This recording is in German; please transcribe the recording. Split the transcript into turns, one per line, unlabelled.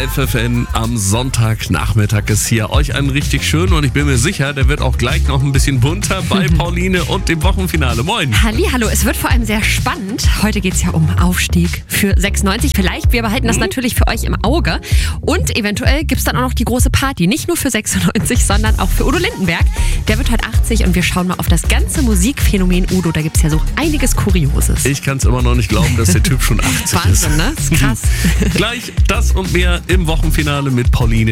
FFN am Sonntagnachmittag ist hier. Euch einen richtig schönen und ich bin mir sicher, der wird auch gleich noch ein bisschen bunter bei Pauline und dem Wochenfinale. Moin.
Hallihallo, es wird vor allem sehr spannend. Heute geht es ja um Aufstieg für 96. Vielleicht, wir behalten das natürlich für euch im Auge. Und eventuell gibt es dann auch noch die große Party. Nicht nur für 96, sondern auch für Udo Lindenberg. Der wird heute 80 und wir schauen mal auf das ganze Musikphänomen Udo. Da gibt es ja so einiges Kurioses.
Ich kann es immer noch nicht glauben, dass der Typ schon 80 ist.
Wahnsinn, ne? Das ist krass.
Gleich das und mehr im Wochenfinale mit Pauline.